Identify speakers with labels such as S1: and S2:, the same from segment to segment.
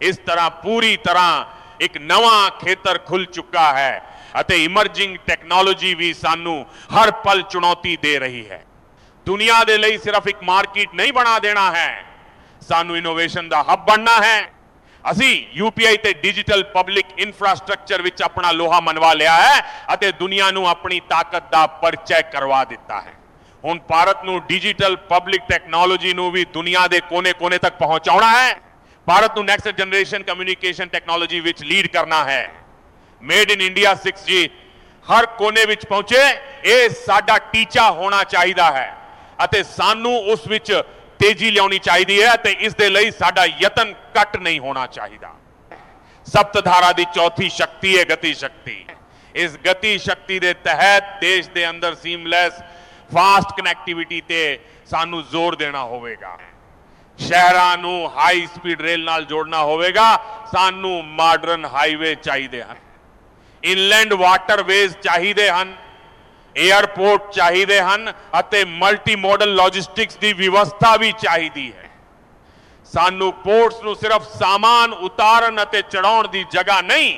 S1: इस तरह पूरी तरह एक नवा खेतर खुल चुका है अते इमर्जिंग टैक्नोलॉजी भी सानू हर पल चुनौती दे रही है। दुनिया दे लई सिर्फ एक मार्केट नहीं बना देना है, सानू इनोवेशन दा हब बनना है। असी यूपीआई ते डिजिटल पब्लिक इंफ्रास्ट्रक्चर विच अपना लोहा मनवा लिया है अते दुनिया नू अपनी ताकत दा परिचय करवा दिता है। हुण भारत नू डिजिटल पब्लिक टैक्नोलॉजी नू भी दुनिया दे कोने-कोने तक पहुंचाउणा है। भारत नू next generation communication technology which lead करना है। मेड इन इंडिया 6G हर कोने विच पहुंचे, यह साडा टीचा होना चाहिदा है अते सानू उस विच तेजी लियाउणी चाहिदी है ते इस दे लई साडा यतन घट नहीं होना चाहिदा। सप्तधारा दी चौथी शक्ति है गति शक्ति। इस गति शक्ति दे तहत देश दे अंदर सीमलैस फास्ट कनैक्टिविटी ते सानू जोर देना होवेगा। शहरां नू हाई स्पीड रेल नाल जोड़ना होवेगा, सानू मॉडर्न हाईवे चाहिए हैं, इनलैंड वाटरवेज चाहिए हैं, एयरपोर्ट चाहिए हैं अते मल्टी मॉडल लॉजिस्टिक्स की व्यवस्था भी चाहिए है। सानू पोर्ट्स नू सिर्फ सामान उतारन अते चढ़ाउण दी जगह नहीं,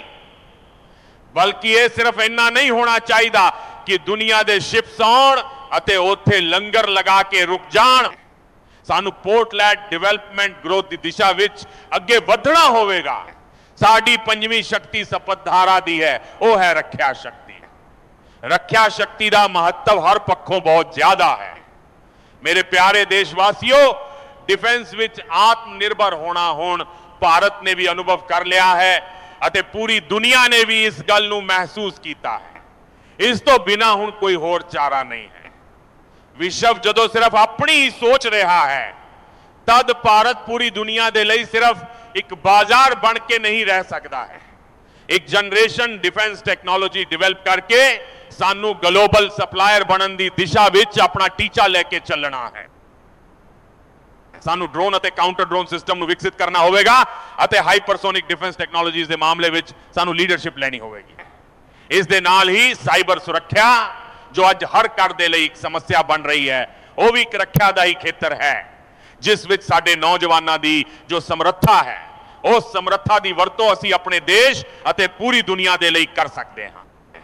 S1: बल्कि यह सिर्फ इन्ना नहीं होना चाहिए कि दुनिया दे शिप्स आउण अते उत्थे लंगर लगा के रुक जाण। सानू पोर्ट लैड डिवेलपमेंट ग्रोथ की दिशा विच अगे वधना होवेगा। साडी पंजवीं शक्ति सपतधारा दी है, वह है रख्या शक्ति। रख्या शक्ति का महत्व हर पक्षों बहुत ज्यादा है। मेरे प्यारे देशवासियों, डिफेंस विच आत्मनिर्भर होना हुण भारत ने भी अनुभव कर लिया है अते पूरी दुनिया ने भी इस गल नूं महसूस किया है। इस तो बिना हुण कोई होर चारा नहीं है। विश्व जदों सिर्फ अपनी ही सोच रहा है, तद भारत पूरी दुनिया दे लई सिर्फ एक बाजार बन के नहीं रह सकता है। एक जनरेशन डिफेंस टेक्नोलॉजी डिवेलप करके सानू ग्लोबल सप्लायर बनने की दिशा विच अपना टीचा लेके चलना है। सानू ड्रोन अते काउंटर ड्रोन सिस्टम नू विकसित करना होवेगा अते हाइपरसोनिक डिफेंस टेक्नोलॉजीज के मामले विच सानू लीडरशिप लेनी होवेगी। इस दे नाल ही साइबर सुरक्षा जो अज हर घर दे लई एक समस्या बन रही है, वह भी एक रक्षा का ही खेतर है, जिस विच साडे नौजवानों की जो समर्था है, उस समर्था की वरतों असी अपने देश अते पूरी दुनिया दे लई कर सकते हैं।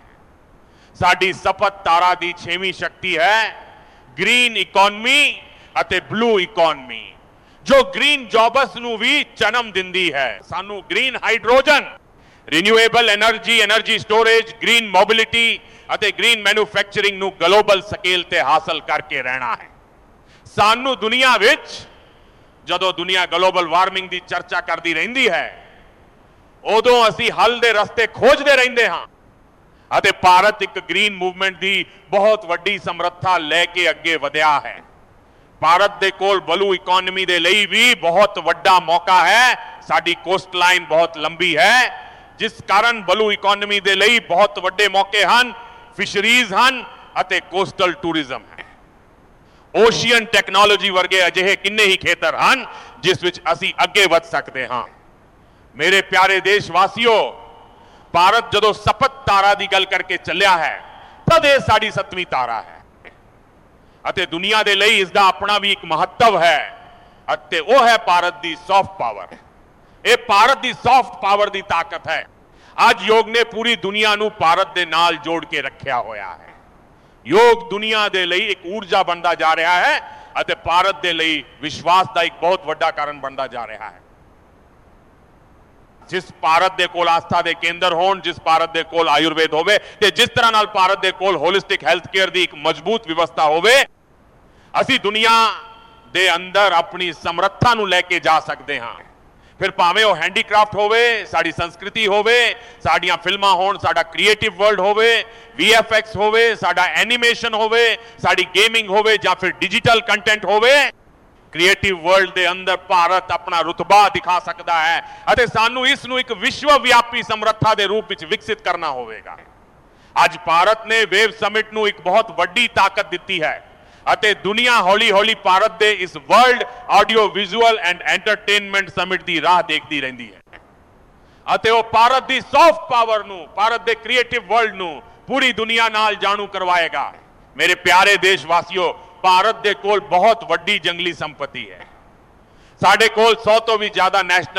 S1: साडी सपत तारा की 6वीं शक्ति है ग्रीन इकोनॉमी अते ब्लू इकोनॉमी, जो ग्रीन जॉब्स नू भी जन्म दिंदी है। सानू green hydrogen, renewable energy, energy storage, green mobility अते ग्रीन मैन्युफैक्चरिंग नू ग्लोबल स्केल ते हासिल करके रहना है। सानू दुनिया विच जदों दुनिया ग्लोबल वार्मिंग की चर्चा करती रहिंदी है, उदों असी हल दे रस्ते खोजते रहिंदे हां अते भारत एक ग्रीन मूवमेंट की बहुत वड्डी समर्था लैके अगे वधिया है। भारत दे कोल ब्लू इकोनॉमी दे लई भी बहुत वड्डा मौका है। साडी कोस्ट लाइन बहुत लंबी है, जिस कारण ब्लू इकोनॉमी दे लई बहुत वड्डे मौके हन, फिशरीज हन अते कोस्टल टूरिज्म है। ओशियन टैक्नोलॉजी वर्गे अजिहे किन्ने ही खेतर हन जिस विच असी अगे वध सकते हां। मेरे प्यारे देशवासियों, भारत जदों सपत तारा की गल करके चलिया है, तद यह साडी 7वीं तारा है अते दुनिया दे लई इसका अपना भी एक महत्व है अते वह है भारत की सॉफ्ट पावर। यह भारत की सॉफ्ट पावर की ताकत है। आज योग ने पूरी दुनिया नू भारत दे नाल जोड़ के रखा होया है। योग दुनिया दे लई एक ऊर्जा बनता जा रहा है अते भारत दे लई विश्वास का एक बहुत वड्डा कारण बनता जा रहा है। जिस भारत दे कोल आस्था दे केंद्र होण, जिस भारत दे कोल आयुर्वेद होवे ते जिस तरह नाल भारत दे कोल होलिस्टिक हेल्थ केयर दी एक मजबूत व्यवस्था होवे, असी दुनिया दे अंदर अपनी समर्था नू लेके जा सकते हां। फिर भावें वो हैंडीक्राफ्ट होवे, साड़ी संस्कृति होवे, साड़ियां फिल्मां होण, साडा क्रिएटिव वर्ल्ड होवे, VFX होवे, साडा एनीमेशन होवे, साड़ी गेमिंग होवे या फिर डिजिटल कंटेंट होवे, क्रिएटिव वर्ल्ड के अंदर भारत अपना रुतबा दिखा सकता है अते सानू इसनू एक विश्वव्यापी समर्था के रूप में विकसित करना होगा। आज भारत ने वेव समिट नू एक बहुत वड्डी ताकत दी है अते दुनिया हौली हौली भारत के इस world audio visual and entertainment summit की राह देखती रही है अते वो भारत की सॉफ्ट पावर नू, भारत के क्रिएटिव वर्ल्ड नू पूरी दुनिया नाल जाणू करवाएगा। मेरे प्यारे देशवासियों, भारत के कोल बहुत वड्डी जंगली संपत्ति है। साडे कोल 100 तो भी ज्यादा नेशनल